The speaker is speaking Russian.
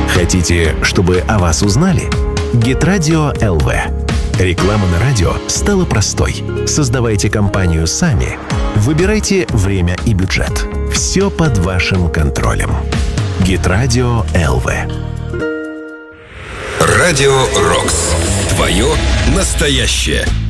Хотите, чтобы о вас узнали? Геtradio ЛВ. Реклама на радио стала простой. Создавайте компанию сами. Выбирайте время и бюджет. Все под вашим контролем. Геtradio ЛВ. Радио Рокс. Твое настоящее.